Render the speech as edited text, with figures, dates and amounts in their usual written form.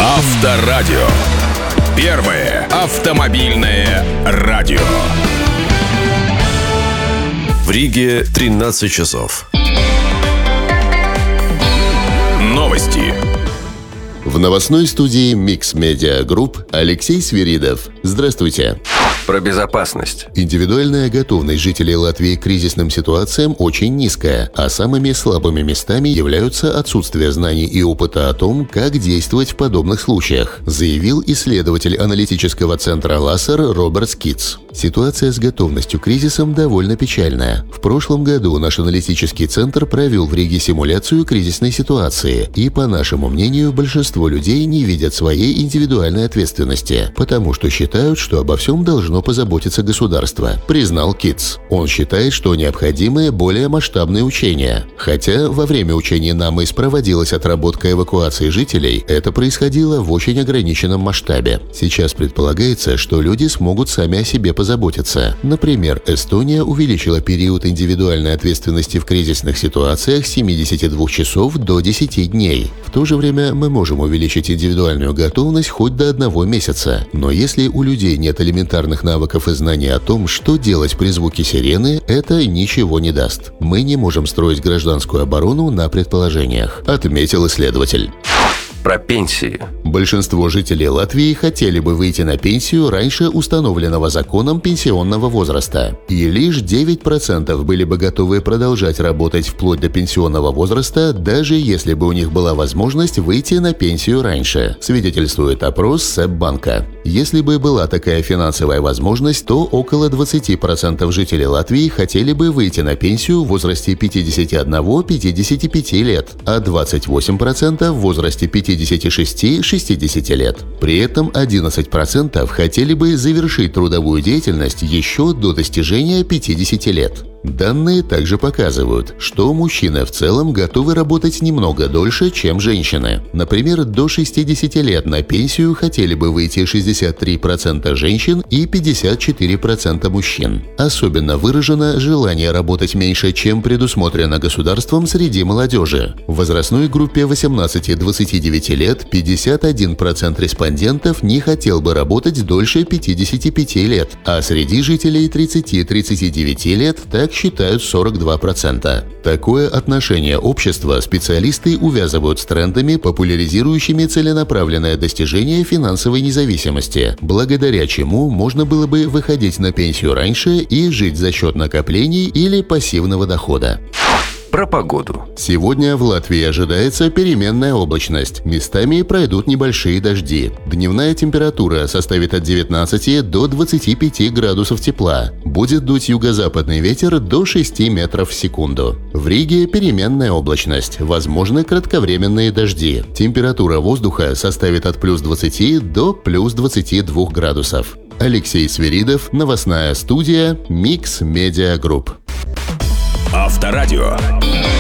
Авторадио. Первое автомобильное радио. В Риге 13 часов. Новости. В новостной студии Mix Media Group Алексей Свиридов. Здравствуйте. Про безопасность. Индивидуальная готовность жителей Латвии к кризисным ситуациям очень низкая, а самыми слабыми местами являются отсутствие знаний и опыта о том, как действовать в подобных случаях, заявил исследователь аналитического центра Лассер Роберт Скитс. Ситуация с готовностью к кризисам довольно печальная. В прошлом году наш аналитический центр провел в Риге симуляцию кризисной ситуации, и, по нашему мнению, большинство людей не видят своей индивидуальной ответственности, потому что считают, что обо всем должно позаботиться государство, признал Китс. Он считает, что необходимы более масштабные учения. Хотя во время учений НАМИС проводилась отработка эвакуации жителей, это происходило в очень ограниченном масштабе. Сейчас предполагается, что люди смогут сами о себе позаботиться. Например, Эстония увеличила период индивидуальной ответственности в кризисных ситуациях с 72 часов до 10 дней. В то же время мы можем увеличить индивидуальную готовность хоть до 1 месяца. Но если у людей нет элементарных навыков и знаний о том, что делать при звуке сирены, это ничего не даст. Мы не можем строить гражданскую оборону на предположениях, отметил исследователь. Про пенсии. Большинство жителей Латвии хотели бы выйти на пенсию раньше установленного законом пенсионного возраста. И лишь 9% были бы готовы продолжать работать вплоть до пенсионного возраста, даже если бы у них была возможность выйти на пенсию раньше, свидетельствует опрос Сэббанка. Если бы была такая финансовая возможность, то около 20% жителей Латвии хотели бы выйти на пенсию в возрасте 51-55 лет, а 28% в возрасте 56-60 лет. При этом 11% хотели бы завершить трудовую деятельность еще до достижения 50 лет. Данные также показывают, что мужчины в целом готовы работать немного дольше, чем женщины. Например, до 60 лет на пенсию хотели бы выйти 63% женщин и 54% мужчин. Особенно выражено желание работать меньше, чем предусмотрено государством среди молодежи. В возрастной группе 18-29 лет 51% респондентов не хотел бы работать дольше 55 лет, а среди жителей 30-39 лет так считают 42%. Такое отношение общества специалисты увязывают с трендами, популяризирующими целенаправленное достижение финансовой независимости, благодаря чему можно было бы выходить на пенсию раньше и жить за счет накоплений или пассивного дохода. Про погоду. Сегодня в Латвии ожидается переменная облачность. Местами пройдут небольшие дожди. Дневная температура составит от 19 до 25 градусов тепла. Будет дуть юго-западный ветер до 6 метров в секунду. В Риге переменная облачность. Возможны кратковременные дожди. Температура воздуха составит от плюс 20 до плюс 22 градусов. Алексей Свиридов, новостная студия Mix Media Group. Авторадио.